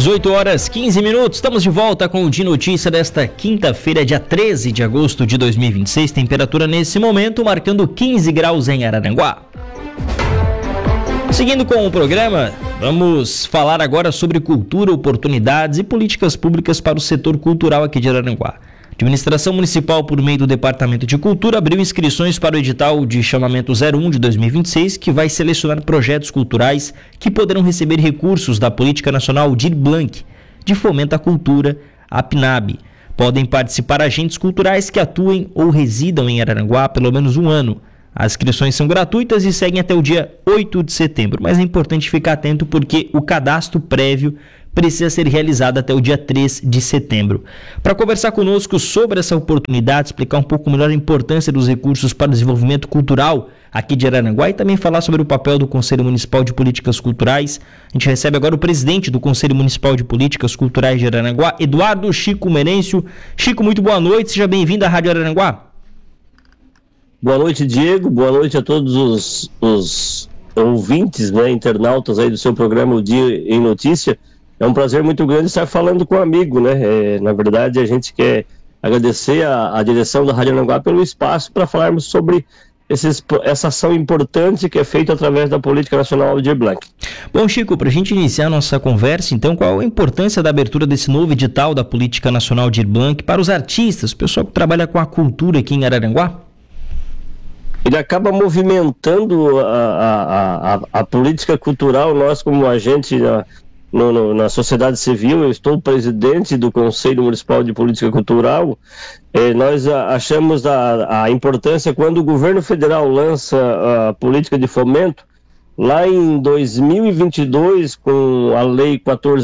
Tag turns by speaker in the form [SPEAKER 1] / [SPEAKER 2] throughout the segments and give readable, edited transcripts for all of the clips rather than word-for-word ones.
[SPEAKER 1] 18 horas 15 minutos, estamos de volta com o De Notícia desta quinta-feira, dia 13 de agosto de 2026. Temperatura nesse momento marcando 15 graus em Araranguá. Seguindo com o programa, vamos falar agora sobre cultura, oportunidades e políticas públicas para o setor cultural aqui de Araranguá. A Administração Municipal, por meio do Departamento de Cultura, abriu inscrições para o edital de chamamento 01 de 2026, que vai selecionar projetos culturais que poderão receber recursos da Política Nacional Aldir Blanc, de Fomento à Cultura, a PNAB. Podem participar agentes culturais que atuem ou residam em Araranguá há pelo menos um ano. As inscrições são gratuitas e seguem até o dia 8 de setembro, mas é importante ficar atento porque o cadastro prévio precisa ser realizado até o dia 3 de setembro. Para conversar conosco sobre essa oportunidade, explicar um pouco melhor a importância dos recursos para o desenvolvimento cultural aqui de Araranguá e também falar sobre o papel do Conselho Municipal de Políticas Culturais, a gente recebe agora o presidente do Conselho Municipal de Políticas Culturais de Araranguá, Eduardo Chico Merencio. Chico, muito boa noite, seja bem-vindo à Rádio Araranguá.
[SPEAKER 2] Boa noite, Diego, boa noite a todos os ouvintes, internautas aí do seu programa O Dia em Notícia. É um prazer muito grande estar falando com um amigo, na verdade, a gente quer agradecer a direção da Rádio Araranguá pelo espaço para falarmos sobre essa ação importante que é feita através da Política Nacional Aldir Blanc.
[SPEAKER 1] Bom, Chico, para a gente iniciar a nossa conversa, então, qual a importância da abertura desse novo edital da Política Nacional Aldir Blanc para os artistas, o pessoal que trabalha com a cultura aqui em Araranguá?
[SPEAKER 2] Ele acaba movimentando a política cultural, nós como agente na sociedade civil, eu estou presidente do Conselho Municipal de Política Cultural, nós achamos a importância quando o governo federal lança a política de fomento, lá em 2022, com a lei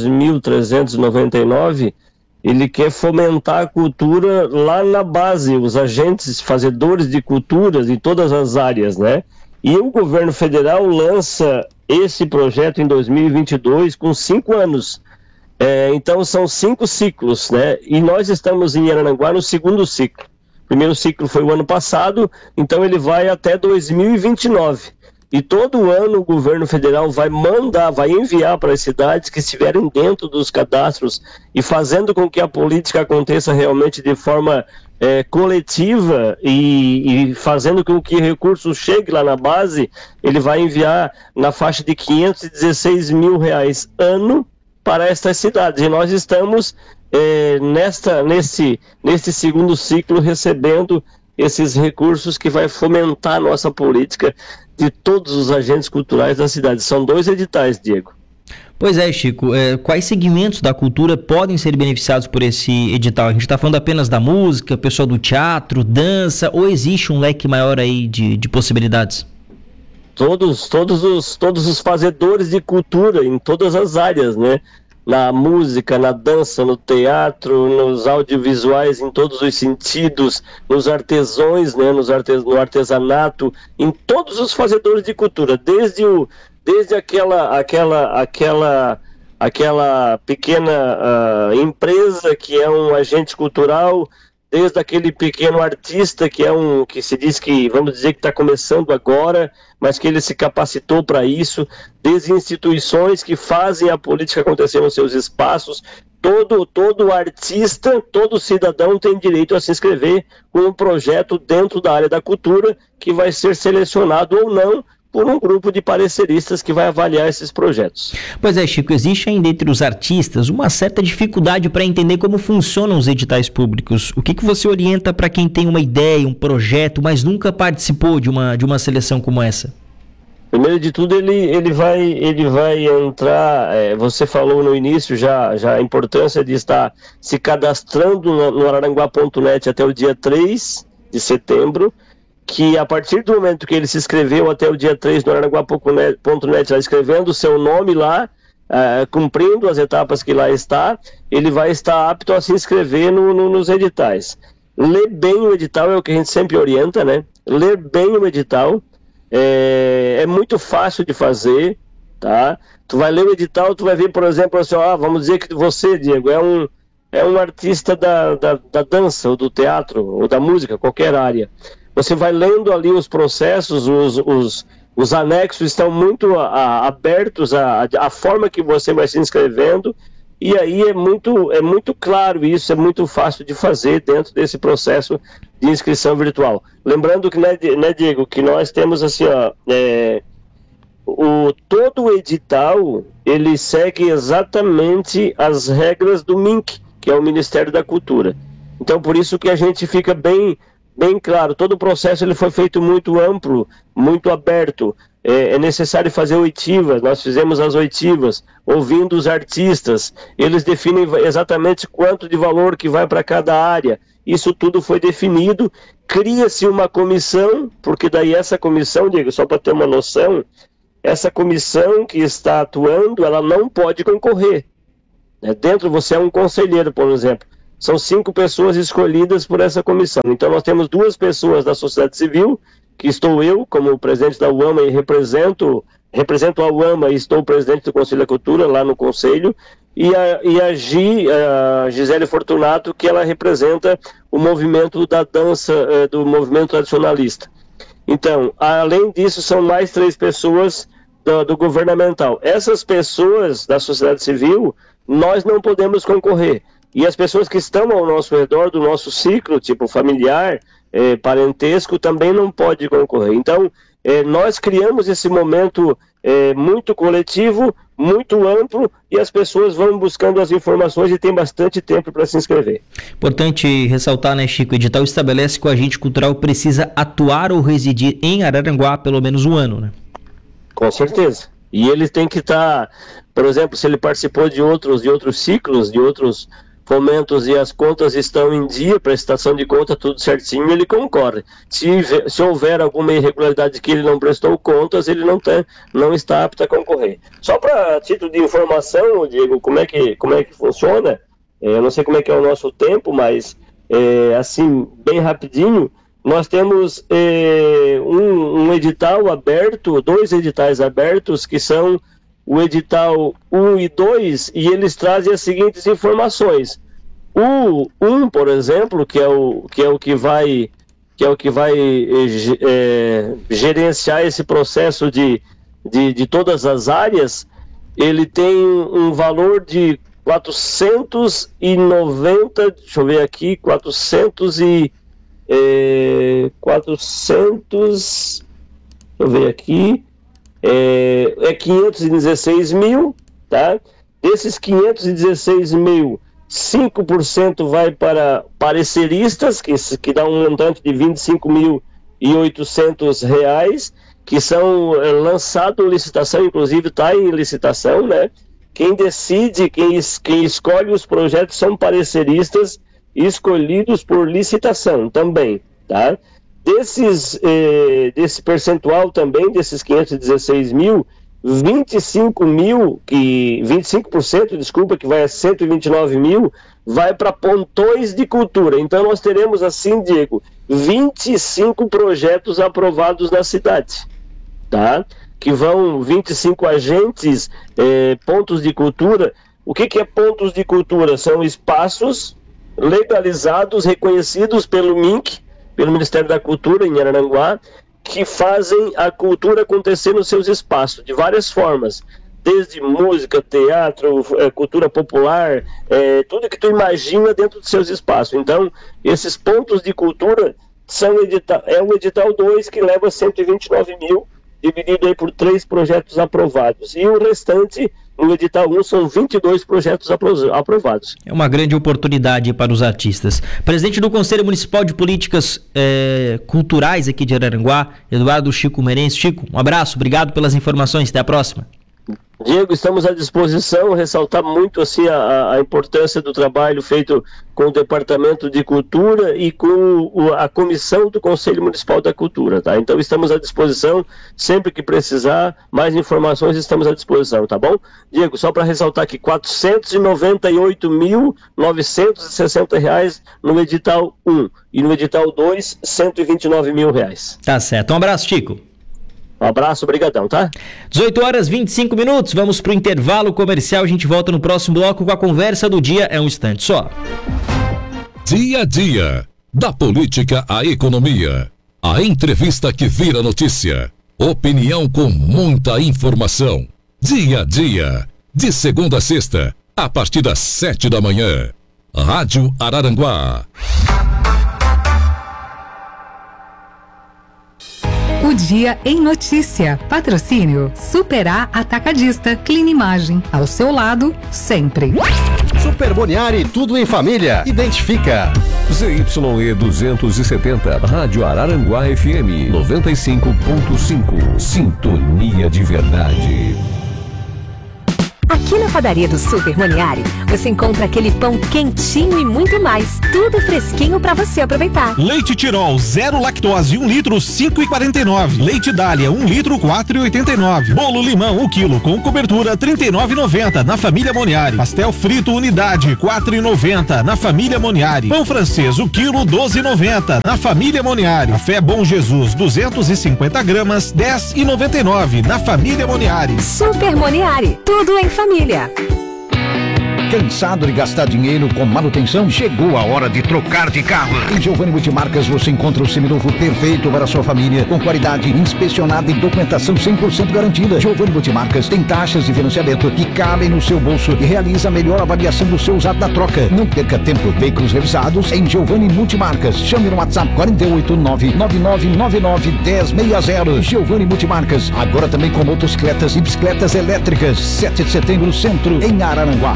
[SPEAKER 2] 14.399, ele quer fomentar a cultura lá na base, os agentes fazedores de culturas em todas as áreas, E o governo federal lança esse projeto em 2022 com 5 anos. Então são 5 ciclos, E nós estamos em Araranguá no segundo ciclo. O primeiro ciclo foi o ano passado, então ele vai até 2029. E todo ano o governo federal vai enviar para as cidades que estiverem dentro dos cadastros e fazendo com que a política aconteça realmente de forma coletiva e fazendo com que recursos cheguem lá na base, ele vai enviar na faixa de R$516 mil ano para estas cidades. E nós estamos nesse segundo ciclo recebendo esses recursos que vai fomentar a nossa política de todos os agentes culturais da cidade. São 2 editais, Diego.
[SPEAKER 1] Pois é, Chico. Quais segmentos da cultura podem ser beneficiados por esse edital? A gente está falando apenas da música, pessoal do teatro, dança, ou existe um leque maior aí de possibilidades?
[SPEAKER 2] Todos os fazedores de cultura em todas as áreas, Na música, na dança, no teatro, nos audiovisuais em todos os sentidos, nos artesãos, no artesanato, em todos os fazedores de cultura, desde aquela pequena empresa que é um agente cultural, desde aquele pequeno artista que se diz que, vamos dizer que está começando agora, mas que ele se capacitou para isso, desde instituições que fazem a política acontecer nos seus espaços. Todo artista, todo cidadão tem direito a se inscrever com um projeto dentro da área da cultura que vai ser selecionado ou não por um grupo de pareceristas que vai avaliar esses projetos.
[SPEAKER 1] Pois é, Chico, existe ainda entre os artistas uma certa dificuldade para entender como funcionam os editais públicos. O que você orienta para quem tem uma ideia, um projeto, mas nunca participou de uma seleção como essa?
[SPEAKER 2] Primeiro de tudo, ele vai entrar, você falou no início já a importância de estar se cadastrando no araranguá.net até o dia 3 de setembro, que a partir do momento que ele se inscreveu até o dia 3 no araranguá.net, escrevendo o seu nome lá, cumprindo as etapas que lá está, ele vai estar apto a se inscrever nos editais. Ler bem o edital é o que a gente sempre orienta, Ler bem o edital, é muito fácil de fazer, tá? Tu vai ler o edital, tu vai ver, por exemplo, assim, vamos dizer que você, Diego, é um artista da dança, ou do teatro, ou da música, qualquer área. Você vai lendo ali os processos, os anexos estão muito abertos à forma que você vai se inscrevendo, e aí é muito claro isso, é muito fácil de fazer dentro desse processo de inscrição virtual. Lembrando que, né, Diego, que nós temos assim, todo o edital, ele segue exatamente as regras do MINC, que é o Ministério da Cultura. Então, por isso que a gente fica bem claro, todo o processo ele foi feito muito amplo, muito aberto. É necessário fazer oitivas, nós fizemos as oitivas, ouvindo os artistas, eles definem exatamente quanto de valor que vai para cada área, isso tudo foi definido, cria-se uma comissão, porque daí essa comissão, Diego, só para ter uma noção, essa comissão que está atuando, ela não pode concorrer. Dentro você é um conselheiro, por exemplo, são 5 pessoas escolhidas por essa comissão, então nós temos 2 pessoas da sociedade civil, que estou eu, como presidente da UAMA, e represento a UAMA e estou presidente do Conselho da Cultura, lá no Conselho, e a Gisele Fortunato, que ela representa o movimento da dança, do movimento tradicionalista. Então, além disso, são mais 3 pessoas do governamental. Essas pessoas da sociedade civil, nós não podemos concorrer. E as pessoas que estão ao nosso redor, do nosso ciclo, tipo familiar, parentesco, também não pode concorrer. Então, nós criamos esse momento muito coletivo, muito amplo, e as pessoas vão buscando as informações e tem bastante tempo para se inscrever.
[SPEAKER 1] Importante ressaltar, né, Chico, o edital estabelece que o agente cultural precisa atuar ou residir em Araranguá pelo menos um ano, né?
[SPEAKER 2] Com certeza. E ele tem que estar, por exemplo, se ele participou de outros ciclos, de outros fomentos e as contas estão em dia, prestação de conta, tudo certinho, ele concorre. Se houver alguma irregularidade que ele não prestou contas, ele não está apto a concorrer. Só para título de informação, Diego, como é que funciona, eu não sei como é que é o nosso tempo, mas assim, bem rapidinho, nós temos um edital aberto, 2 editais abertos, que são o edital 1 e 2, e eles trazem as seguintes informações. O 1, por exemplo, que é o que vai gerenciar esse processo de todas as áreas, ele tem um valor de 490, deixa eu ver aqui, 516 mil, tá? Desses 516 mil, 5% vai para pareceristas, que dá um montante de R$25.800, que são lançados em licitação, inclusive está em licitação, né? Quem decide, quem escolhe os projetos são pareceristas escolhidos por licitação também, tá? Desse percentual também, desses 516 mil, 25%, desculpa, que vai a 129 mil, vai para pontões de cultura. Então nós teremos assim, Diego, 25 projetos aprovados na cidade, tá? Que vão 25 agentes, pontos de cultura. O que é pontos de cultura? São espaços legalizados, reconhecidos pelo MINC, pelo Ministério da Cultura em Araranguá, que fazem a cultura acontecer nos seus espaços, de várias formas, desde música, teatro, cultura popular, tudo que tu imagina dentro dos seus espaços. Então, esses pontos de cultura é o edital 2 que leva 129 mil, dividido aí por 3 projetos aprovados. E o restante, no edital 1, são 22 projetos aprovados.
[SPEAKER 1] É uma grande oportunidade para os artistas. Presidente do Conselho Municipal de Políticas Culturais aqui de Araranguá, Eduardo Chico Merencio. Chico, um abraço, obrigado pelas informações, até a próxima.
[SPEAKER 2] Diego, estamos à disposição, ressaltar muito assim a importância do trabalho feito com o Departamento de Cultura e com a Comissão do Conselho Municipal da Cultura, tá? Então estamos à disposição, sempre que precisar, mais informações estamos à disposição, tá bom? Diego, só para ressaltar aqui, R$498.960 no edital 1 e no edital 2, R$129 mil.
[SPEAKER 1] Tá certo, um abraço, Chico.
[SPEAKER 2] Um abraço, brigadão, tá?
[SPEAKER 1] 18h25, vamos pro intervalo comercial, a gente volta no próximo bloco com a conversa do dia, é um instante só.
[SPEAKER 3] Dia a dia, da política à economia, a entrevista que vira notícia, opinião com muita informação. Dia a dia, de segunda a sexta, a partir das 7 da manhã. Rádio Araranguá.
[SPEAKER 4] O Dia em Notícia. Patrocínio Super A Atacadista. Clinimagem. Ao seu lado, sempre.
[SPEAKER 5] Super Boniari, tudo em família. Identifica.
[SPEAKER 6] ZYE 270, Rádio Araranguá FM 95.5. Sintonia de verdade.
[SPEAKER 7] Aqui na padaria do Super Moniari, você encontra aquele pão quentinho e muito mais. Tudo fresquinho para você aproveitar.
[SPEAKER 8] Leite Tirol, 0 lactose, 1 litro, 5,49. Leite Dália, 1 litro, 4,89. Bolo limão, 1 quilo, com cobertura, 39,90 na família Moniari. Pastel frito, unidade, 4,90 na família Moniari. Pão francês, 1 quilo, 12,90 na família Moniari. Café Bom Jesus, 250 gramas, 10,99 na família Moniari.
[SPEAKER 7] Super Moniari, tudo em família.
[SPEAKER 5] Cansado de gastar dinheiro com manutenção? Chegou a hora de trocar de carro. Em Giovanni Multimarcas você encontra o seminovo perfeito para a sua família, com qualidade inspecionada e documentação 100% garantida. Giovanni Multimarcas tem taxas de financiamento que cabem no seu bolso e realiza a melhor avaliação do seu usado na troca. Não perca tempo, veículos revisados em Giovanni Multimarcas. Chame no WhatsApp 489-9999-1060. Giovanni Multimarcas, agora também com motocicletas e bicicletas elétricas. 7 de setembro, Centro, em Araranguá.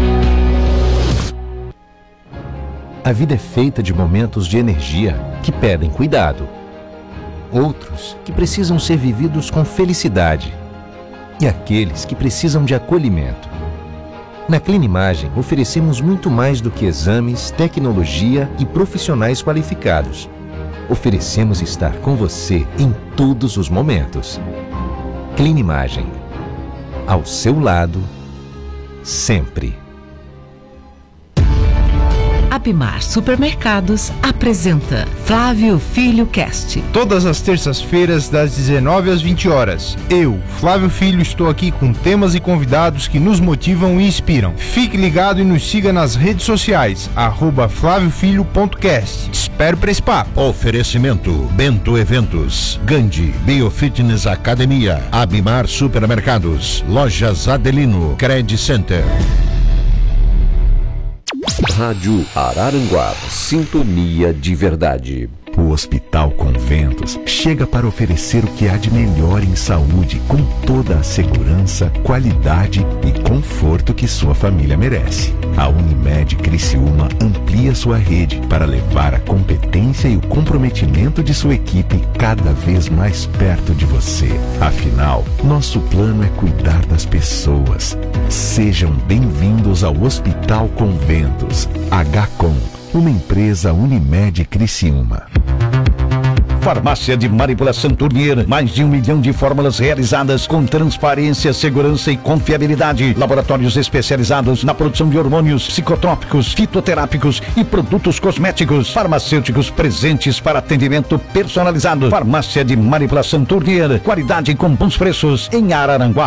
[SPEAKER 9] A vida é feita de momentos de energia que pedem cuidado. Outros que precisam ser vividos com felicidade. E aqueles que precisam de acolhimento. Na Clinimagem, oferecemos muito mais do que exames, tecnologia e profissionais qualificados. Oferecemos estar com você em todos os momentos. Clinimagem. Ao seu lado, sempre.
[SPEAKER 10] Apimar Supermercados apresenta Flávio Filho Cast.
[SPEAKER 11] Todas as terças-feiras, das 19 às 20 horas. Eu, Flávio Filho, estou aqui com temas e convidados que nos motivam e inspiram. Fique ligado e nos siga nas redes sociais, @flaviofilho.cast. Te espero para esse papo.
[SPEAKER 5] Oferecimento Bento Eventos, Gandhi Biofitness Academia, Abimar Supermercados, Lojas Adelino, Credit Center.
[SPEAKER 6] Rádio Araranguá, sintonia de verdade.
[SPEAKER 12] O Hospital Conventos chega para oferecer o que há de melhor em saúde, com toda a segurança, qualidade e conforto que sua família merece. A Unimed Criciúma amplia sua rede para levar a competência e o comprometimento de sua equipe cada vez mais perto de você. Afinal, nosso plano é cuidar das pessoas. Sejam bem-vindos ao Hospital Conventos. HCOM, uma empresa Unimed Criciúma.
[SPEAKER 5] Farmácia de Manipulação Tournier, mais de 1 milhão de fórmulas realizadas com transparência, segurança e confiabilidade. Laboratórios especializados na produção de hormônios, psicotrópicos, fitoterápicos e produtos cosméticos. Farmacêuticos presentes para atendimento personalizado. Farmácia de Manipulação Tournier, qualidade com bons preços em Araranguá.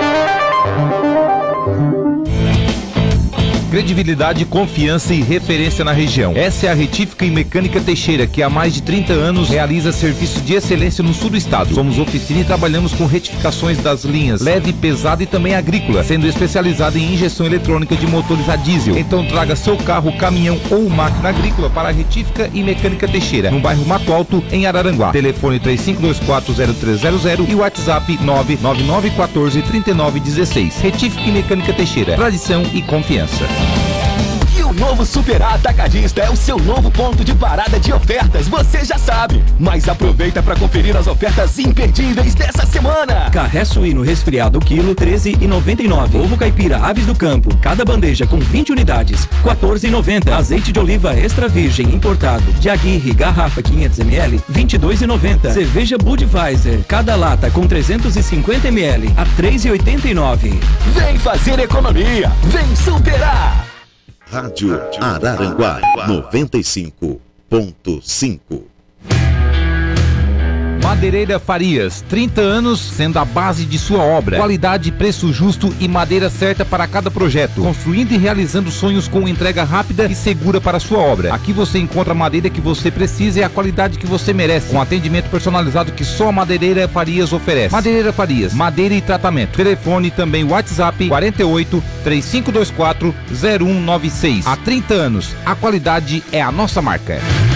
[SPEAKER 11] Credibilidade, confiança e referência na região. Essa é a Retífica e Mecânica Teixeira, que há mais de 30 anos realiza serviço de excelência no sul do estado. Somos oficina e trabalhamos com retificações das linhas leve, pesada e também agrícola, sendo especializada em injeção eletrônica de motores a diesel. Então traga seu carro, caminhão ou máquina agrícola para a Retífica e Mecânica Teixeira, no bairro Mato Alto, em Araranguá. Telefone 35240300 e WhatsApp 999143916. Retífica e Mecânica Teixeira, tradição e confiança.
[SPEAKER 13] O novo Super A Atacadista é o seu novo ponto de parada de ofertas, você já sabe. Mas aproveita para conferir as ofertas imperdíveis dessa semana.
[SPEAKER 14] Carré suíno resfriado quilo, R$13,99. Ovo caipira Aves do Campo, cada bandeja com 20 unidades, R$14,90. Azeite de oliva extra virgem importado de Aguirre, garrafa 500ml, R$22,90. Cerveja Budweiser, cada lata com 350ml, a R$3,89.
[SPEAKER 13] Vem fazer economia, vem superar.
[SPEAKER 15] Rádio Araranguá 95.5.
[SPEAKER 11] Madeireira Farias, 30 anos sendo a base de sua obra. Qualidade, preço justo e madeira certa para cada projeto. Construindo e realizando sonhos com entrega rápida e segura para sua obra. Aqui você encontra a madeira que você precisa e a qualidade que você merece, com atendimento personalizado que só a Madeireira Farias oferece. Madeireira Farias, madeira e tratamento. Telefone também WhatsApp 48 3524 0196. Há 30 anos, a qualidade é a nossa marca.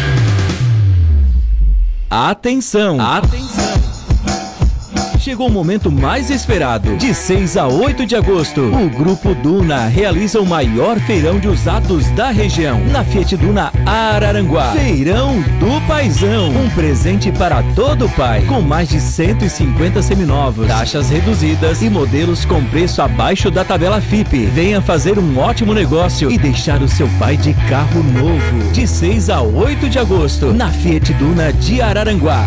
[SPEAKER 14] Atenção! Chegou o momento mais esperado. De 6 a 8 de agosto, o Grupo Duna realiza o maior feirão de usados da região, na Fiat Duna Araranguá. Feirão do Paizão. Um presente para todo pai, com mais de 150 seminovos, taxas reduzidas e modelos com preço abaixo da tabela FIPE. Venha fazer um ótimo negócio e deixar o seu pai de carro novo. De 6 a 8 de agosto, na Fiat Duna de Araranguá.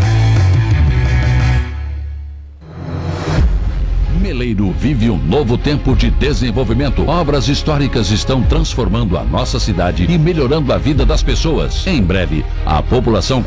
[SPEAKER 3] Meleiro vive um novo tempo de desenvolvimento. Obras históricas estão transformando a nossa cidade e melhorando a vida das pessoas. Em breve, a população